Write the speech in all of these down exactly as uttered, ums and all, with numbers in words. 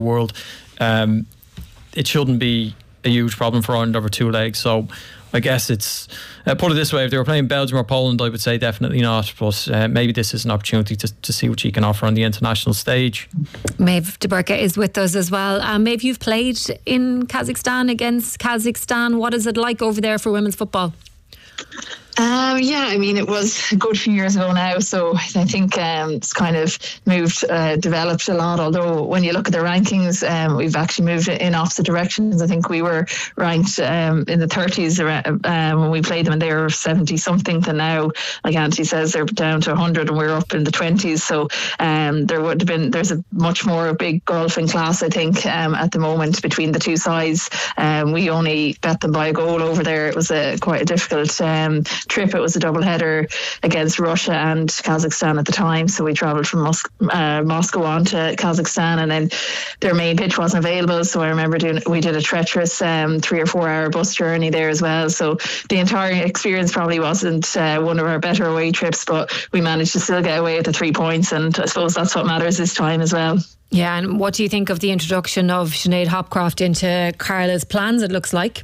world. Um, it shouldn't be a huge problem for Ireland over two legs. So I guess it's, uh, put it this way, if they were playing Belgium or Poland, I would say definitely not. But uh, maybe this is an opportunity to, to see what she can offer on the international stage. Maeve de Burca is with us as well. Um, Maeve, you've played in Kazakhstan against Kazakhstan. What is it like over there for women's football? Um, yeah, I mean, it was a good few years ago now, so I think um, it's kind of moved, uh, developed a lot. Although when you look at the rankings, um, we've actually moved in opposite directions. I think we were ranked um, in the thirties um, when we played them, and they were seventy something. To now, like Auntie says, they're down to one hundred, and we're up in the twenties. So um, there would have been there's a much more big golfing class, I think, um, at the moment between the two sides. Um, we only bet them by a goal over there. It was a quite a difficult Um, trip. It was a double header against Russia and Kazakhstan at the time, so we travelled from Mos- uh, Moscow on to Kazakhstan, and then their main pitch wasn't available, so I remember doing we did a treacherous um, three or four hour bus journey there as well. So the entire experience probably wasn't uh, one of our better away trips, but we managed to still get away with the three points, and I suppose that's what matters this time as well. Yeah, and what do you think of the introduction of Sinead Hopcroft into Carla's plans, it looks like?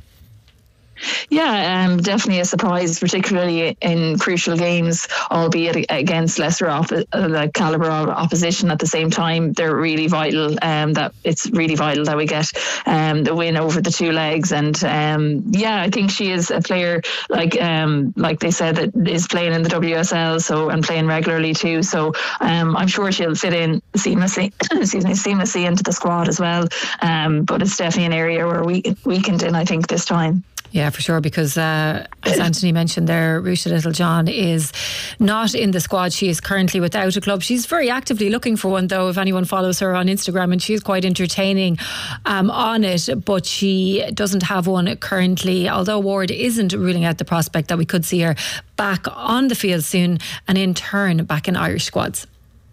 Yeah, um, definitely a surprise, particularly in crucial games, albeit against lesser op- uh, calibre of opposition. At the same time, they're really vital. Um, that it's really vital that we get um, the win over the two legs. And um, yeah, I think she is a player like um, like they said that is playing in the W S L, so and playing regularly too. So um, I'm sure she'll fit in seamlessly, excuse me, seamlessly into the squad as well. Um, but it's definitely an area where we weakened in, I think, this time. Yeah, for sure, because uh, as Anthony mentioned there, Ruesha Littlejohn is not in the squad. She is currently without a club. She's very actively looking for one, though, if anyone follows her on Instagram, and she's quite entertaining um, on it, but she doesn't have one currently, although Ward isn't ruling out the prospect that we could see her back on the field soon and in turn back in Irish squads.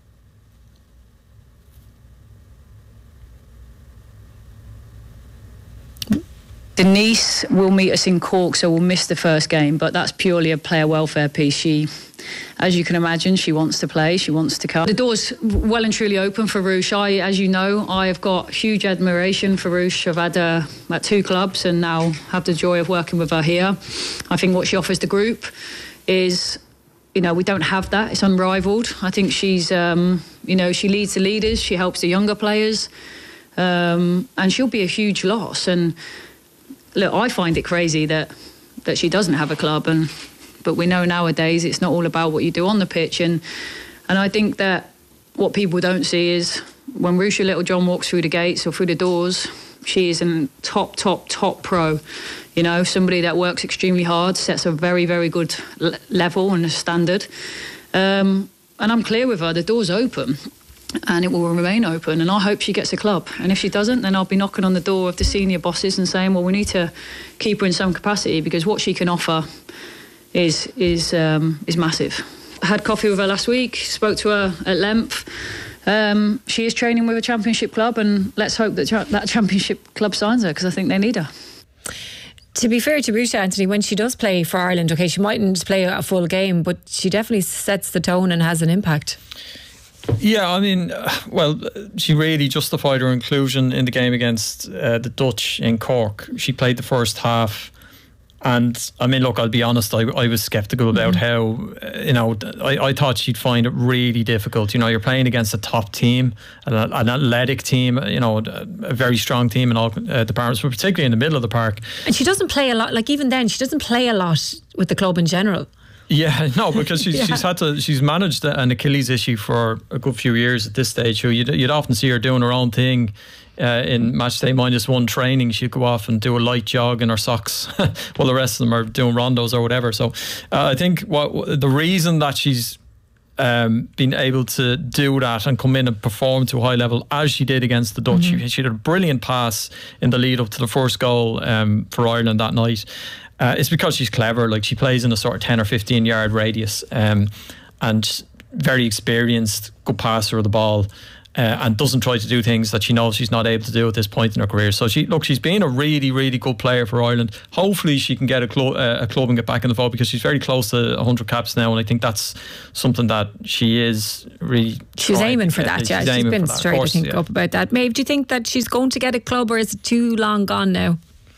Denise will meet us in Cork, so we'll miss the first game, but that's purely a player welfare piece. She, as you can imagine, she wants to play, she wants to come. The door's well and truly open for Rush. I, as you know, I've got huge admiration for Rush. I've had her at two clubs and now have the joy of working with her here. I think what she offers the group is, you know, we don't have that. It's unrivaled. I think she's, um, you know, she leads the leaders, she helps the younger players, um, and she'll be a huge loss. And look, I find it crazy that that she doesn't have a club, and but we know nowadays it's not all about what you do on the pitch, and and I think that what people don't see is when Ruesha Littlejohn walks through the gates or through the doors, she is a top, top, top pro. You know, somebody that works extremely hard, sets a very, very good l- level and a standard. Um, and I'm clear with her, the door's open. And it will remain open, and I hope she gets a club. And if she doesn't, then I'll be knocking on the door of the senior bosses and saying, well, we need to keep her in some capacity, because what she can offer is is um, is massive. I had coffee with her last week, spoke to her at length. Um, she is training with a championship club, and let's hope that cha- that championship club signs her, because I think they need her. To be fair to Ruesha, Anthony, when she does play for Ireland, okay, she mightn't play a full game, but she definitely sets the tone and has an impact. Yeah, I mean, well, she really justified her inclusion in the game against uh, the Dutch in Cork. She played the first half, and I mean, look, I'll be honest, I, I was sceptical about mm-hmm. how, uh, you know, I, I thought she'd find it really difficult. You know, you're playing against a top team, an, an athletic team, you know, a very strong team in all uh, departments, but particularly in the middle of the park. And she doesn't play a lot, like even then, she doesn't play a lot with the club in general. Yeah, no, because she's, yeah. she's had to, she's managed an Achilles issue for a good few years at this stage. So you'd, you'd often see her doing her own thing uh, in match day minus one training. She'd go off and do a light jog in her socks while the rest of them are doing rondos or whatever. So uh, I think what the reason that she's um, been able to do that and come in and perform to a high level as she did against the Dutch, mm-hmm. she, she did a brilliant pass in the lead up to the first goal um, for Ireland that night. Uh, it's because she's clever. Like, she plays in a sort of ten or fifteen yard radius, um, and very experienced, good passer of the ball. Uh, and doesn't try to do things that she knows she's not able to do at this point in her career. So she look, she's been a really, really good player for Ireland. Hopefully she can get a, clo- uh, a club and get back in the fold, because she's very close to one hundred caps now, and I think that's something that she is really. She's aiming for that. Yeah, she's, she's been straight. I think yeah. up about that. Maeve, do you think that she's going to get a club, or is it too long gone now?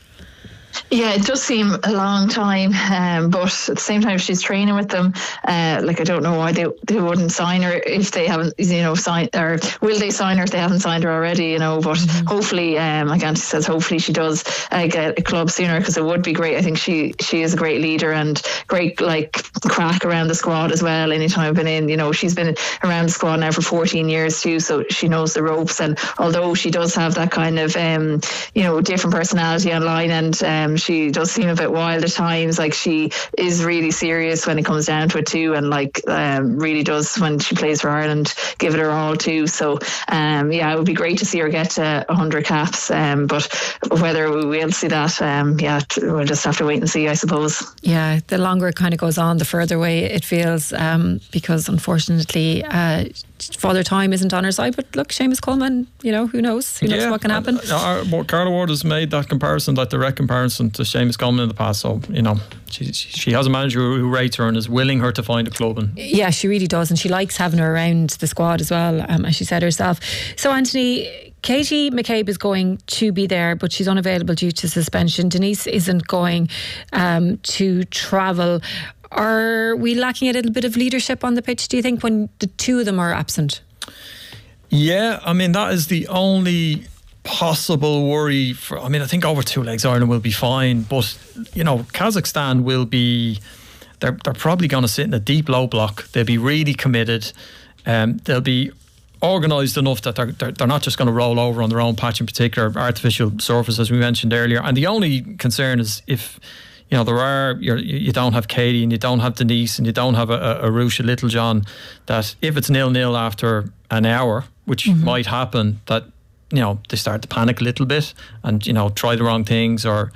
Yeah, it does seem a long time, um, but at the same time, if she's training with them, uh, like I don't know why they they wouldn't sign her if they haven't, you know, signed, or will they sign her if they haven't signed her already, you know? But mm-hmm. hopefully, um, like Auntie says, hopefully she does uh, get a club sooner, because it would be great. I think she she is a great leader and great like crack around the squad as well. Anytime I've been in, you know, she's been around the squad now for fourteen years too, so she knows the ropes. And although she does have that kind of, um, you know, different personality online, and um, Um, she does seem a bit wild at times. Like, she is really serious when it comes down to it too, and like um, really does when she plays for Ireland give it her all too. So um, yeah, it would be great to see her get to one hundred caps, um, but whether we will see that, um, yeah, we'll just have to wait and see, I suppose. Yeah, the longer it kind of goes on, the further away it feels, um, because unfortunately uh, Father Time isn't on her side. But look, Seamus Coleman, you know, who knows? Who knows yeah, what can happen? Uh, uh, Carla Ward has made that comparison, like direct comparison to Seamus Coleman in the past. So, you know, she, she has a manager who rates her and is willing her to find a club. And yeah, she really does. And she likes having her around the squad as well, um, as she said herself. So, Anthony, Katie McCabe is going to be there, but she's unavailable due to suspension. Denise isn't going um, to travel. Are we lacking a little bit of leadership on the pitch, do you think, when the two of them are absent? Yeah, I mean, that is the only possible worry. For, I mean, I think over two legs Ireland will be fine, but, you know, Kazakhstan will be, they're, they're probably going to sit in a deep low block. They'll be really committed. Um, they'll be organised enough that they're, they're, they're not just going to roll over on their own patch, in particular artificial surface, as we mentioned earlier. And the only concern is if, you know, there are, you're, you don't have Katie and you don't have Denise and you don't have a, a, a Arusha Littlejohn, that if it's nil-nil after an hour, which mm-hmm. might happen, that, you know, they start to panic a little bit and, you know, try the wrong things, or,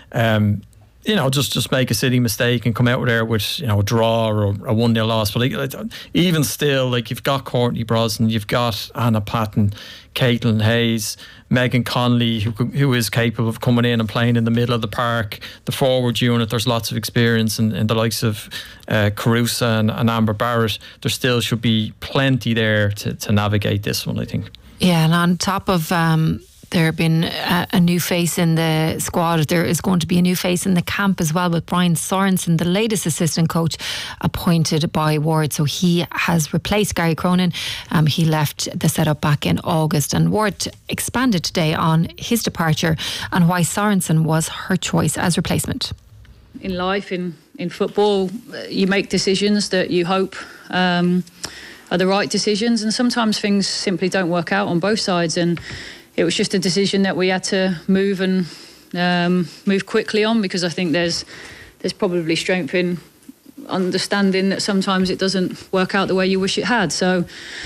um, you know, just, just make a silly mistake and come out there with, you know, a draw or a one-nil loss. But like, even still, like, you've got Courtney Brosnan, you've got Anna Patton, Caitlin Hayes, Megan Connolly, who who is capable of coming in and playing in the middle of the park. The forward unit, there's lots of experience in, in the likes of uh, Carusa and, and Amber Barrett. There still should be plenty there to, to navigate this one, I think. Yeah, and on top of um, there been a, a new face in the squad, there is going to be a new face in the camp as well, with Brian Sorensen, the latest assistant coach appointed by Ward. So he has replaced Gary Cronin. Um, he left the setup back in August, and Ward expanded today on his departure and why Sorensen was her choice as replacement. In life, in, in football, you make decisions that you hope um, are the right decisions, and sometimes things simply don't work out on both sides, and it was just a decision that we had to move and um, move quickly on, because I think there's there's probably strength in understanding that sometimes it doesn't work out the way you wish it had. So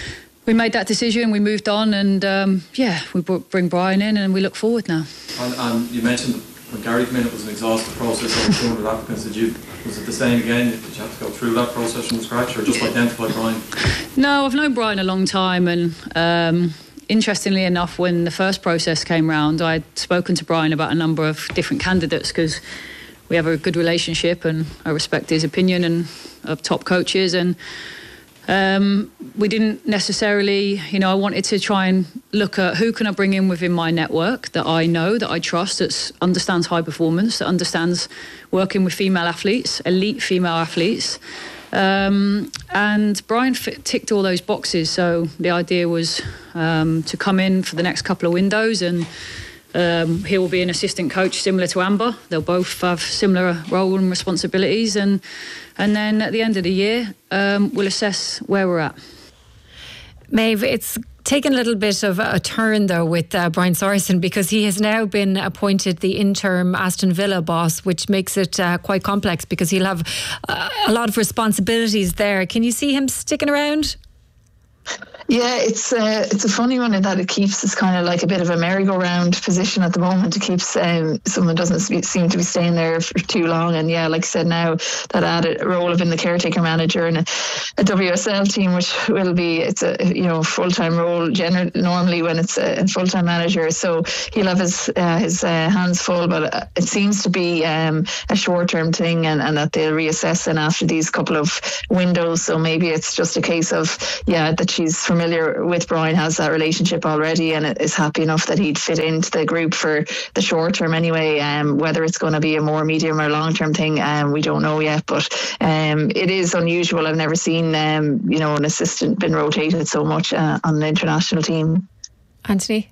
we made that decision, we moved on, and um, yeah, we brought, bring Brian in, and we look forward now. And, and you mentioned when Gary came in, it was an exhaustive process over two hundred applicants. Did you, was it the same again? Did you have to go through that process from scratch, or just identify Brian? No, I've known Brian a long time, and Um, interestingly enough, when the first process came round, I'd spoken to Brian about a number of different candidates, because we have a good relationship and I respect his opinion and of top coaches, and um, we didn't necessarily, you know, I wanted to try and look at who can I bring in within my network that I know, that I trust, that understands high performance, that understands working with female athletes, elite female athletes. Um, and Brian fit, ticked all those boxes, so the idea was um, to come in for the next couple of windows, and um, he will be an assistant coach similar to Amber. They'll both have similar role and responsibilities, and and then at the end of the year um, we'll assess where we're at. Maeve, it's taken a little bit of a turn though with uh, Brian Sorensen, because he has now been appointed the interim Aston Villa boss, which makes it uh, quite complex, because he'll have uh, a lot of responsibilities there. Can you see him sticking around? Yeah, it's uh, it's a funny one in that it keeps us kind of like a bit of a merry-go-round position at the moment. It keeps um, someone doesn't seem to be staying there for too long, and yeah, like I said, now that added role of being the caretaker manager in a, a W S L team, which will be it's a you know full-time role generally normally when it's a full-time manager, so he'll have his uh, his uh, hands full. But it seems to be um, a short-term thing, and, and that they'll reassess then after these couple of windows. So maybe it's just a case of yeah that she's familiar with Brian, has that relationship already, and is happy enough that he'd fit into the group for the short term anyway. Um, whether it's going to be a more medium or long term thing, um, we don't know yet. But um, it is unusual. I've never seen um, you know an assistant been rotated so much uh, on an international team. Anthony?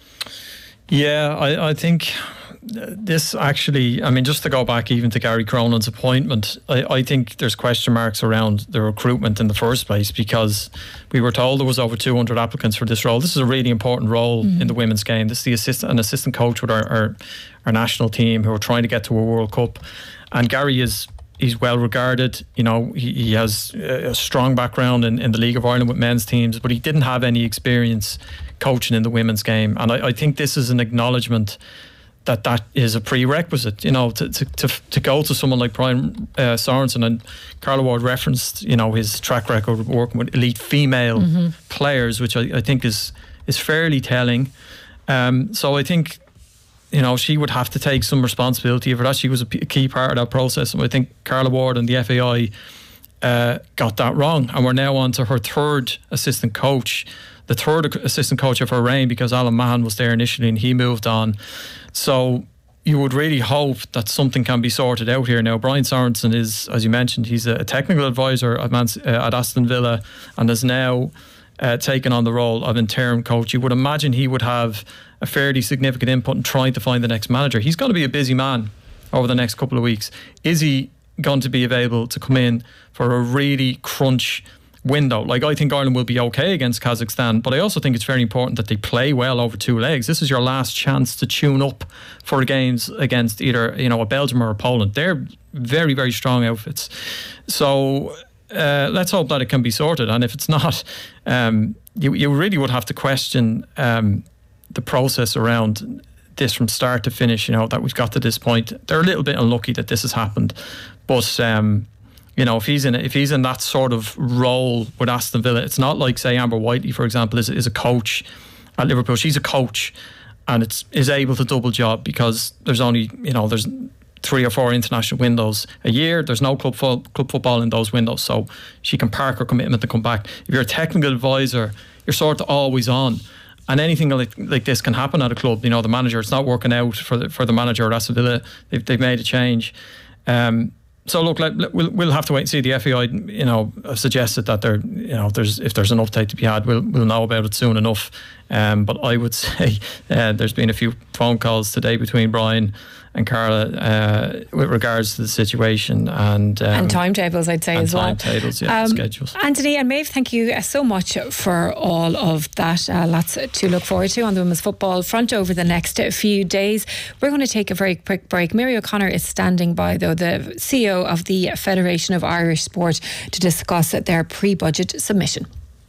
Yeah, I, I think this actually, I mean, just to go back even to Gary Cronin's appointment, I, I think there's question marks around the recruitment in the first place, because we were told there was over two hundred applicants for this role. This is a really important role mm. in the women's game. This is the assistant, an assistant coach with our, our, our national team who are trying to get to a World Cup. And Gary is he's well regarded. You know, he, he has a strong background in, in the League of Ireland with men's teams, but he didn't have any experience coaching in the women's game. And I, I think this is an acknowledgement that that is a prerequisite, you know, to to, to, to go to someone like Brian uh, Sorensen. And Carla Ward referenced, you know, his track record of working with elite female mm-hmm. players, which I, I think is is fairly telling. Um, so I think, you know, she would have to take some responsibility for that. She was a, p- a key part of that process. And I think Carla Ward and the F A I uh, got that wrong. And we're now on to her third assistant coach, the third assistant coach of her reign, because Alan Mahan was there initially and he moved on. So you would really hope that something can be sorted out here. Now, Brian Sorensen is, as you mentioned, he's a technical advisor at, Man- uh, at Aston Villa and has now uh, taken on the role of interim coach. You would imagine he would have a fairly significant input in trying to find the next manager. He's going to be a busy man over the next couple of weeks. Is he going to be available to come in for a really crunch window? Like, I think Ireland will be okay against Kazakhstan, but I also think it's very important that they play well over two legs. This is your last chance to tune up for games against either, you know, a Belgium or a Poland. They're very, very strong outfits. So uh, let's hope that it can be sorted. And if it's not, um, you, you really would have to question um, the process around this from start to finish, you know, that we've got to this point. They're a little bit unlucky that this has happened, but um you know, if he's in if he's in that sort of role with Aston Villa, it's not like, say, Amber Whiteley, for example, is is a coach at Liverpool. She's a coach and it's is able to double job because there's only, you know, there's three or four international windows a year. There's no club fo- club football in those windows, so she can park her commitment to come back. If you're a technical advisor, you're sort of always on. And anything like, like this can happen at a club. You know, the manager, it's not working out for the for the manager at Aston Villa. They've, they've made a change. Um, So look, like, we'll we'll have to wait and see. The F A I, you know, have suggested that there, you know, there's if there's an update to be had, we'll we'll know about it soon enough. Um, but I would say uh, there's been a few phone calls today between Brian and Carla uh, with regards to the situation and um, and timetables, I'd say, and as well. Timetables, yeah, um, schedules. Anthony and Maeve, thank you so much for all of that. Uh, lots to look forward to on the women's football front over the next few days. We're going to take a very quick break. Mary O'Connor is standing by, though, the C E O of the Federation of Irish Sport, to discuss their pre-budget submission.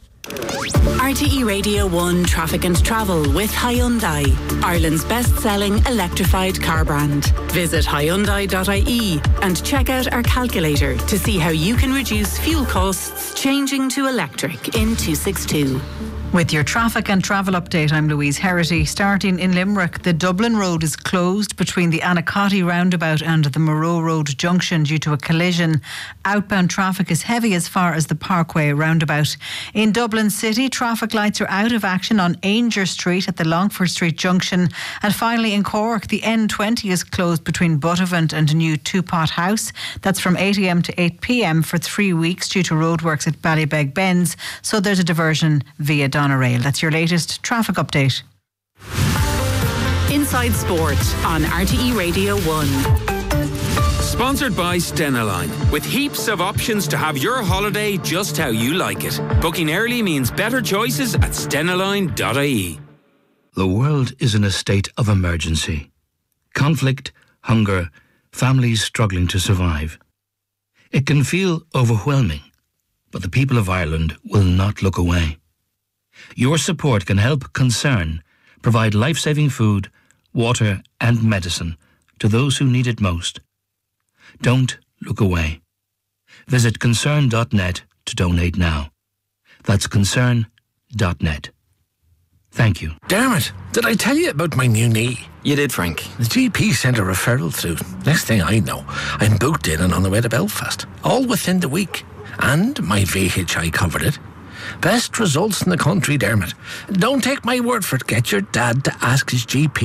R T E Radio one Traffic and Travel with Hyundai, Ireland's best-selling electrified car brand. Visit hyundai dot I E and check out our calculator to see how you can reduce fuel costs changing to electric in two sixty-two. With your traffic and travel update, I'm Louise Herity. Starting in Limerick, the Dublin Road is closed between the Anacotti roundabout and the Moreau Road junction due to a collision. Outbound traffic is heavy as far as the Parkway roundabout. In Dublin City, traffic lights are out of action on Ainger Street at the Longford Street junction. And finally in Cork, the N twenty is closed between Buttevant and New Two Pot House. That's from eight a m to eight p m for three weeks due to roadworks at Ballybeg Bends. So there's a diversion via Doneraile. That's your latest traffic update. Inside Sport on R T E Radio one. Sponsored by Stena-Line, with heaps of options to have your holiday just how you like it. Booking early means better choices at stena line dot I E. The world is in a state of emergency. Conflict, hunger, families struggling to survive. It can feel overwhelming, but the people of Ireland will not look away. Your support can help Concern provide life-saving food, water and medicine to those who need it most. Don't look away. Visit concern dot net to donate now. That's concern dot net. Thank you. Dermot, did I tell you about my new knee? You did, Frank. The G P sent a referral through. Next thing I know, I'm booked in and on the way to Belfast. All within the week. And my V H I covered it. Best results in the country, Dermot. Don't take my word for it. Get your dad to ask his G P